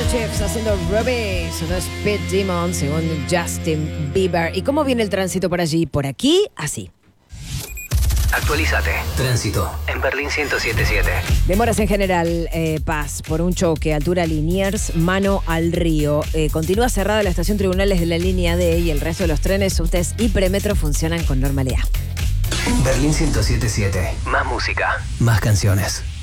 Chiefs haciendo Ruby, son los Speed Demons según Justin Bieber. ¿Y cómo viene el tránsito por allí? Por aquí, así. Actualízate. Tránsito en Berlín 107.7. Demoras en general, Paz, por un choque, altura Liniers, mano al río. Continúa cerrada la estación Tribunales de la línea D y el resto de los trenes, subtes y premetro funcionan con normalidad. Berlín 107.7. Más música, más canciones.